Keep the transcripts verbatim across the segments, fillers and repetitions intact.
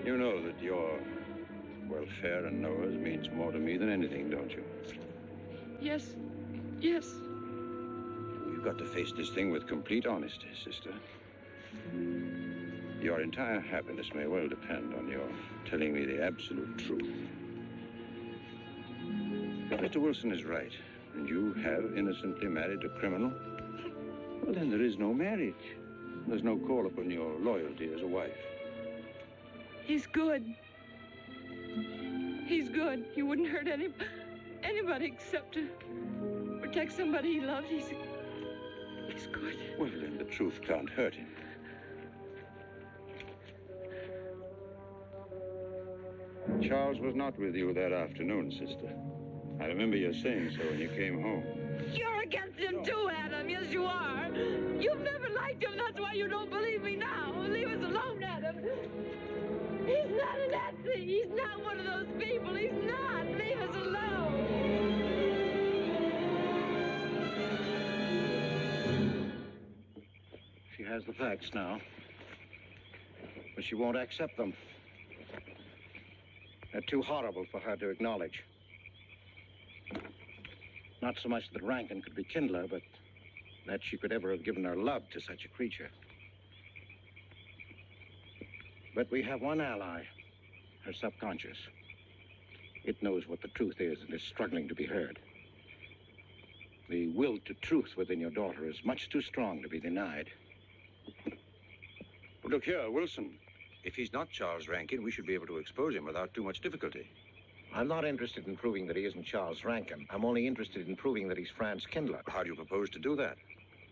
You know that your welfare and Noah's means more to me than anything, don't you? Yes. Yes. You've got to face this thing with complete honesty, sister. Your entire happiness may well depend on your telling me the absolute truth. If Mister Wilson is right, and you have innocently married a criminal, well, then there is no marriage. There's no call upon your loyalty as a wife. He's good. He's good. He wouldn't hurt any, anybody except to protect somebody he loves. He's, he's good. Well, then the truth can't hurt him. Charles was not with you that afternoon, sister. I remember you saying so when you came home. You're against him too, Adam. Yes, you are. You've never liked him. That's why you don't believe me now. Leave us alone, Adam. He's not a Nazi. He's not one of those people. He's not. Leave us alone. She has the facts now, but she won't accept them. They're too horrible for her to acknowledge. Not so much that Rankin could be Kindler, but that she could ever have given her love to such a creature. But we have one ally, her subconscious. It knows what the truth is and is struggling to be heard. The will to truth within your daughter is much too strong to be denied. Look here, Wilson. If he's not Charles Rankin, we should be able to expose him without too much difficulty. I'm not interested in proving that he isn't Charles Rankin. I'm only interested in proving that he's Franz Kindler. How do you propose to do that?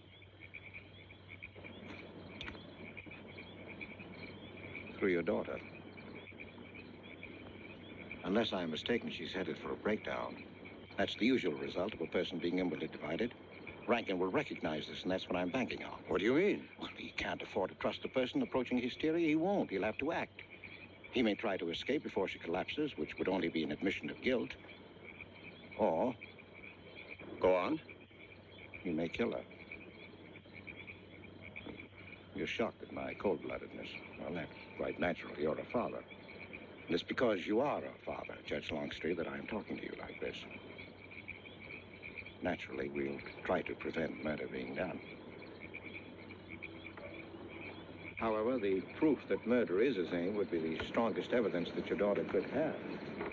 Through your daughter. Unless I'm mistaken, she's headed for a breakdown. That's the usual result of a person being inwardly divided. Rankin will recognize this, and that's what I'm banking on. What do you mean? Well, he can't afford to trust a person approaching hysteria. He won't. He'll have to act. He may try to escape before she collapses, which would only be an admission of guilt. Or... Go on. He may kill her. You're shocked at my cold-bloodedness. Well, that's quite natural. You're a father. And it's because you are a father, Judge Longstreet, that I'm talking to you like this. Naturally, we'll try to prevent murder being done. However, the proof that murder is his aim would be the strongest evidence that your daughter could have.